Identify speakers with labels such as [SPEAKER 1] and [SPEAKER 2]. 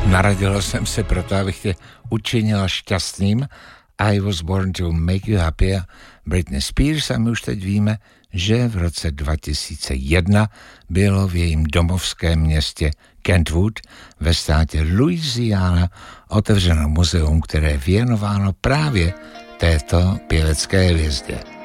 [SPEAKER 1] Narodila jsem se proto, abych tě učinila šťastným. I was born to make you happy. Britney Spears, a my už teď víme, že v roce 2001 bylo v jejím domovském městě Kentwood ve státě Louisiana otevřeno muzeum, které je věnováno právě této pěvecké hvězdě.